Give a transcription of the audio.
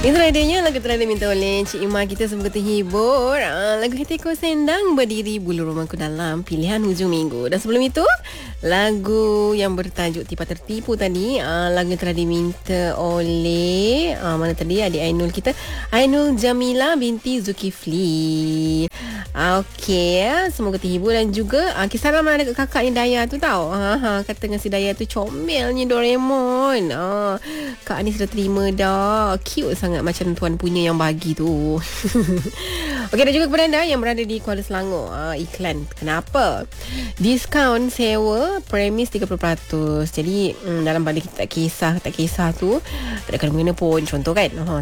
Itu adanya lagu telah diminta oleh Cik Ima kita, semoga terhibur. Lagu Hatiku Sendang Berdiri Bulu Rumahku dalam pilihan hujung minggu. Dan sebelum itu, lagu yang bertajuk Tipa Tertipu tadi, lagu yang telah diminta oleh mana tadi adik Ainul kita, Ainul Jamila binti Zulkifli. Okey, semoga terhibur. Dan juga kisah ramai dekat kakaknya Daya tu tau. Kata dengan si Daya tu comelnya Doraemon. Kak ni sudah terima dah. Cute sangat macam tuan punya yang bagi tu. Okey, dan juga kepada anda yang berada di Kuala Selangor, iklan. Kenapa? Diskaun sewa premis 30%. Jadi dalam pada kita tak kisah tu tak ada kena-mengena pun. Contoh kan,